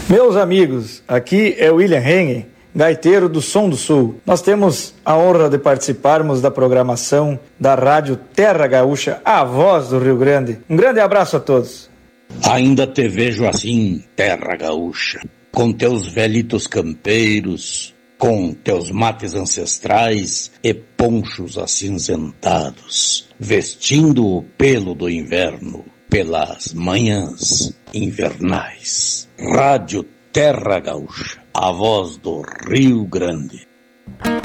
Meus amigos, aqui é William Hengen, gaiteiro do Som do Sul. Nós temos a honra de participarmos da programação da Rádio Terra Gaúcha, a voz do Rio Grande. Um grande abraço a todos. Ainda te vejo assim, Terra Gaúcha, com teus velitos campeiros, com teus mates ancestrais e ponchos acinzentados, vestindo o pelo do inverno pelas manhãs invernais. Rádio Terra Gaúcha, a voz do Rio Grande.